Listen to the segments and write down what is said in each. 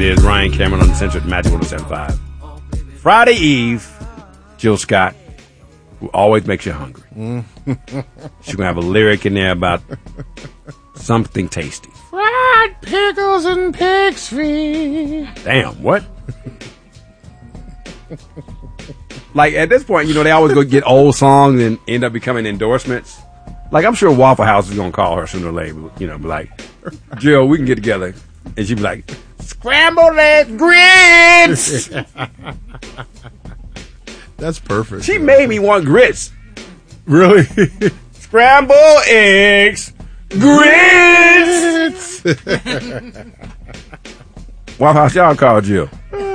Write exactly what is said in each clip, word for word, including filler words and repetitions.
is Ryan Cameron on the Central Magic one oh seven point five. Friday Eve, Jill Scott, who always makes you hungry. Mm. She's going to have a lyric in there about something tasty. Fried pickles and pig's feet. Damn, what? Like, at this point, you know, they always go get old songs and end up becoming endorsements. Like, I'm sure Waffle House is going to call her sooner or later, you know, be like, Jill, we can get together. And she'd be like, scrambled egg grits. That's perfect. She made me want grits. Really? Scrambled eggs, grits. Waffle House, y'all call Jill.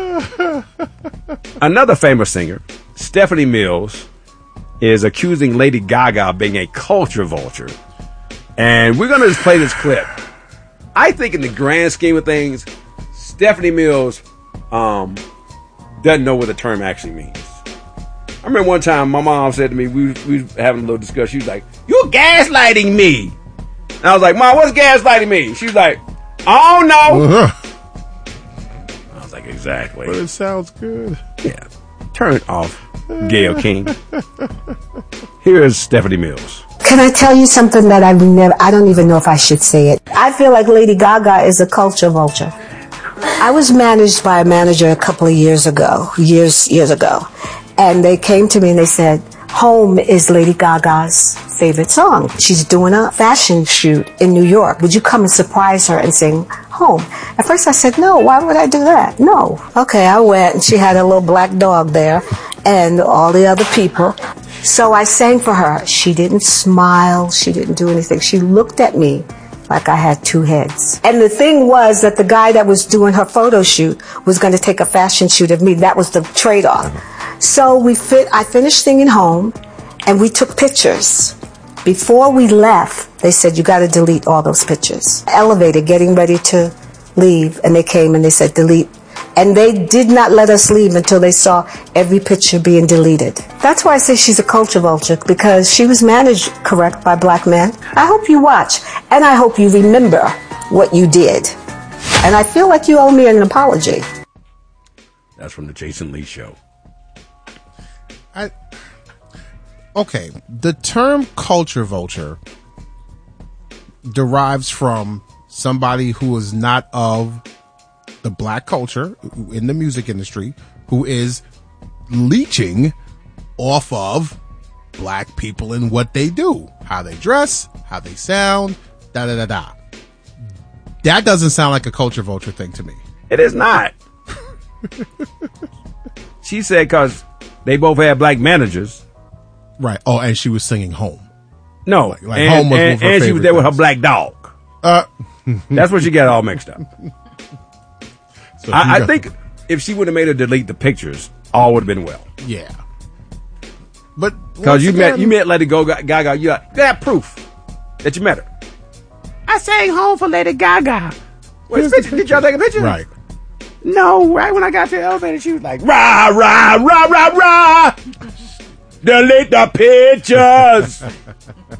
Another famous singer, Stephanie Mills, is accusing Lady Gaga of being a culture vulture. And we're going to just play this clip. I think in the grand scheme of things, Stephanie Mills um, doesn't know what the term actually means. I remember one time my mom said to me, we, we was having a little discussion, she was like, "You're gaslighting me." And I was like, "Mom, what's gaslighting me?" She was like, "I don't know." Uh-huh. I was like, exactly. But it sounds good. Yeah. Turn it off, Gayle King. Here is Stephanie Mills. Can I tell you something that I've never, I don't even know if I should say it. I feel like Lady Gaga is a culture vulture. I was managed by a manager a couple of years ago, years, years ago. And they came to me and they said, Home is Lady Gaga's favorite song. She's doing a fashion shoot in New York. Would you come and surprise her and sing Home? At first I said, no, why would I do that? No. Okay, I went and she had a little black dog there and all the other people. So I sang for her. She didn't smile. She didn't do anything. She looked at me like I had two heads. And the thing was that the guy that was doing her photo shoot was going to take a fashion shoot of me. That was the trade-off. So we fit, I finished singing Home, and we took pictures. Before we left, they said, you got to delete all those pictures. Elevator, getting ready to leave, and they came and they said, delete. And they did not let us leave until they saw every picture being deleted. That's why I say she's a culture vulture, because she was managed correct by black men. I hope you watch, and I hope you remember what you did. And I feel like you owe me an apology. That's from the Jason Lee Show. I okay. The term culture vulture derives from somebody who is not of the black culture in the music industry, who is leeching off of black people and what they do, how they dress, how they sound, da da da da. That doesn't sound like a culture vulture thing to me. It is not. She said because they both had black managers. Right. Oh, and she was singing Home. No. Like, like and, Home was and, one of her and she was there things. with her black dog. Uh, That's what she got all mixed up. So I, I got, think if she would have made her delete the pictures, all would have been well. Yeah. But because you again, met you met Lady Gaga, you got, you got proof that you met her. I sang Home for Lady Gaga. Where's the picture? Did y'all take a picture? Right. No, right when I got to the elevator, she was like, rah, rah, rah, rah, rah. Delete the pictures.